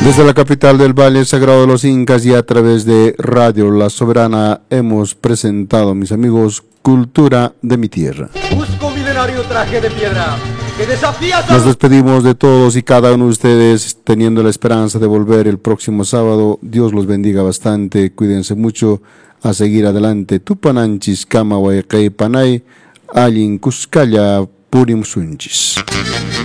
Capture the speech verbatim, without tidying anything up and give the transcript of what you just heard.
Desde la capital del Valle Sagrado de los Incas y a través de Radio La Soberana hemos presentado, mis amigos, Cultura de mi Tierra. Busco milenario traje de piedra que desafía a... Nos despedimos de todos y cada uno de ustedes teniendo la esperanza de volver el próximo sábado. Dios los bendiga bastante, cuídense mucho, a seguir adelante. Tupananchis kama waikay panay, alin kuskalla purim sunchis.